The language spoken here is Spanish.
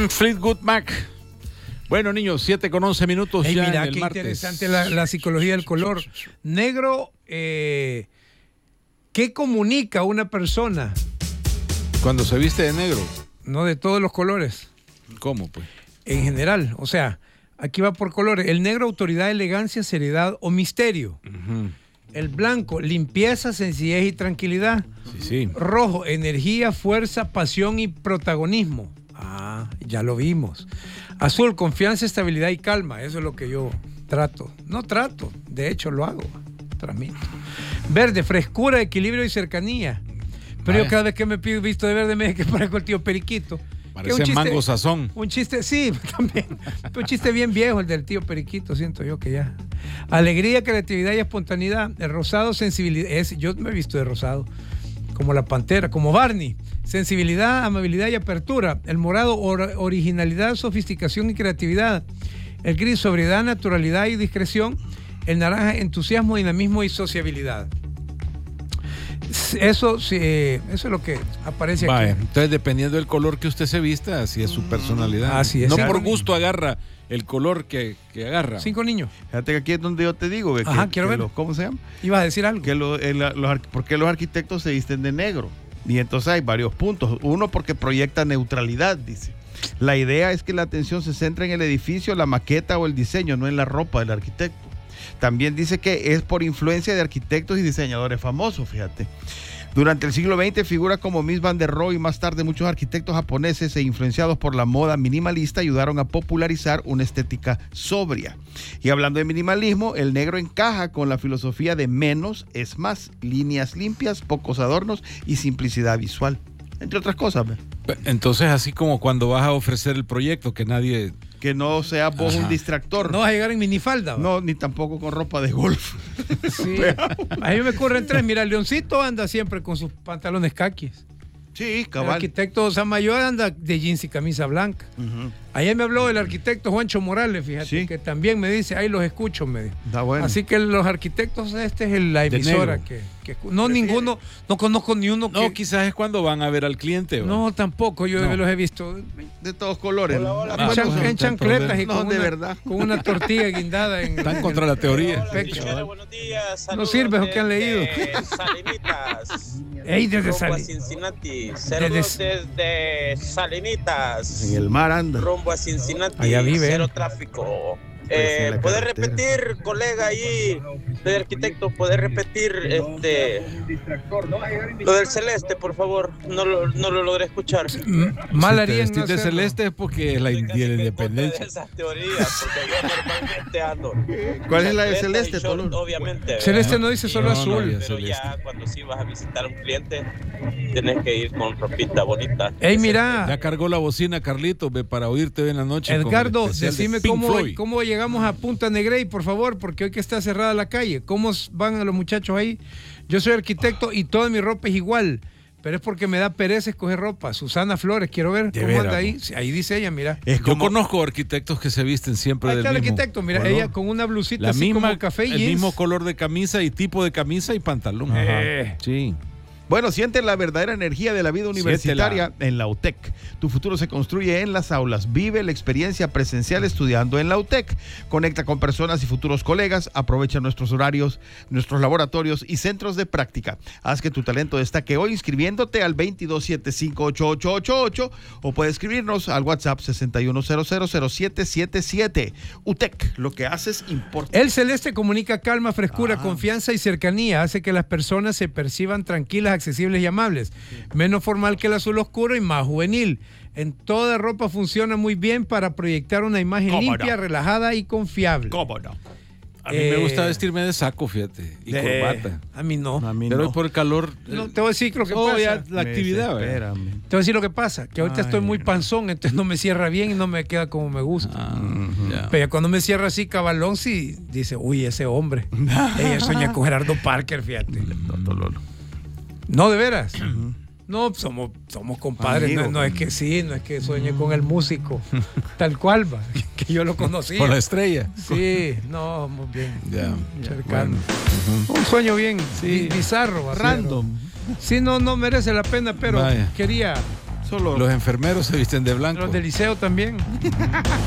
Fleetwood Mac. Bueno, niños, 7:11 Hey, ya mira, en el qué martes. interesante la psicología del color. Negro, ¿qué comunica una persona? Cuando se viste de negro. No de todos los colores. ¿Cómo, pues? En general, o sea, aquí va por colores. El negro, autoridad, elegancia, seriedad o misterio. Uh-huh. El blanco, limpieza, sencillez y tranquilidad. Sí. Rojo, energía, fuerza, pasión y protagonismo. Ah, ya lo vimos. Azul, confianza, estabilidad y calma. Eso es lo que yo trato. No trato, de hecho lo hago. Transmito. Verde, frescura, equilibrio y cercanía. Pero Vaya. yo cada vez que me pido visto de verde me que parezco el tío Periquito. Parece mango sazón. Un chiste, sí, también. Un chiste bien viejo, el del tío Periquito, siento yo que ya. Alegría, creatividad y espontaneidad. El rosado, sensibilidad. Yo me he visto de rosado. Como la pantera, como Barney. Sensibilidad, amabilidad y apertura. El morado, originalidad, sofisticación y creatividad. El gris, sobriedad, naturalidad y discreción. El naranja, entusiasmo, dinamismo y sociabilidad. Eso sí, eso es lo que aparece Vaya, aquí. entonces dependiendo del color que usted se vista, así es su personalidad. Así es. No por gusto agarra el color que agarra. 5 niños. Fíjate que aquí es donde yo te digo. Ajá, quiero ver. ¿Cómo se llama? Ibas a decir algo. ¿Por qué los arquitectos se visten de negro? Y entonces hay varios puntos. Uno, porque proyecta neutralidad, dice. La idea es que la atención se centre en el edificio, la maqueta o el diseño, no en la ropa del arquitecto. También dice que es por influencia de arquitectos y diseñadores famosos, fíjate. Durante el siglo XX figura como Mies van der Rohe y más tarde muchos arquitectos japoneses e influenciados por la moda minimalista ayudaron a popularizar una estética sobria. Y hablando de minimalismo, el negro encaja con la filosofía de menos es más, líneas limpias, pocos adornos y simplicidad visual, entre otras cosas. Entonces, así como cuando vas a ofrecer el proyecto, que nadie... Que no seas vos un distractor. No vas a llegar en minifalda. ¿Va? No, ni tampoco con ropa de golf. Sí. A mí me ocurren tres. Mira, el Leoncito anda siempre con sus pantalones caquis. Sí, El cabal. arquitecto Samayoa anda de jeans y camisa blanca. Uh-huh. Ayer me habló el arquitecto Juancho Morales, fíjate, Sí. que también me dice, ahí los escucho, me dice. Está bueno. Así que los arquitectos, esta es la emisora negro. que no ninguno, no conozco ni uno No, que... quizás es cuando van a ver al cliente. ¿va? No, tampoco, yo No. los he visto De todos colores. Hola, en, bueno, en chancletas y No, con, de una, verdad. con una tortilla guindada en... Están contra la teoría. Hola, bendiciones, buenos días. No Saludos sirve lo que han leído. desde Salinitas. Ey, desde Rumbo a Sali. Cincinnati. Saludos desde Salinitas. En el mar anda. Rumbo a Cincinnati. Allá vive. Cero tráfico. en la ¿Puede carretera. repetir, colega, ahí, de arquitecto, puede repetir lo del celeste, por favor? No lo logré escuchar. Mal Si te harían vestís no de hacerlo. celeste es porque es la Téngase Día de la en contra de Independencia. esas teorías, porque yo normalmente ando. ¿Cuál es la de chancleta y celeste, short, Tolón? obviamente. Celeste ¿verdad? no dice solo Y- azul. había Pero ya celeste. cuando sí vas a visitar a un cliente, tienes que ir con ropita bonita. Ey, mira, Ya cargó la bocina, Carlitos, ve, para oírte en la noche. con el Edgardo, especial de decime Pink cómo, Floyd. cómo llegamos a Punta Negrey, por favor, porque hoy que está cerrada la calle. ¿Cómo van a los muchachos ahí? Yo soy arquitecto y toda mi ropa es igual, pero es porque me da pereza escoger ropa. Susana Flores, quiero ver De cómo veras, anda ahí. Sí, ahí dice ella, mira. Es Yo como, conozco arquitectos que se visten siempre Ahí del está el mismo arquitecto, mira, color. ella con una blusita La así misma, como café y el jeans. mismo color de camisa y tipo de camisa y pantalón. Sí. bueno, siente la verdadera energía de la vida universitaria en la UTEC. Tu futuro se construye en las aulas. Vive la experiencia presencial estudiando en la UTEC. Conecta con personas y futuros colegas. Aprovecha nuestros horarios, nuestros laboratorios y centros de práctica. Haz que tu talento destaque hoy inscribiéndote al 22758888 o puedes escribirnos al WhatsApp 61000777. UTEC, lo que haces importa. El celeste comunica calma, frescura, confianza y cercanía. Hace que las personas se perciban tranquilas, accesibles y amables. Menos formal que el azul oscuro y más juvenil. En toda ropa funciona muy bien para proyectar una imagen ¿Cómo limpia, no? relajada y confiable. ¿Cómo no? A mí me gusta vestirme de saco, fíjate, y corbata. A mí no. A mí Pero no. hoy por el calor... No, te voy a decir lo que Oh, pasa. ya la actividad, ¿verdad? Espérame. Te voy a decir lo que pasa, que ahorita estoy muy panzón, entonces no me cierra bien y no me queda como me gusta. Ya. Pero cuando me cierra así cabalón, sí dice, uy, ese hombre. Ella sueña con Gerardo Parker, fíjate. No, de veras. No, somos compadres. Amigo. No es que sí, no es que sueñe con el músico. Tal cual, va. Que yo lo conocí. Por la estrella. Sí, no, muy bien. Ya. Cercano. Un sueño bien bizarro, va, Random. pero- Sí, no merece la pena, pero Vaya. quería Solo Los enfermeros se visten de blanco. Los del liceo también.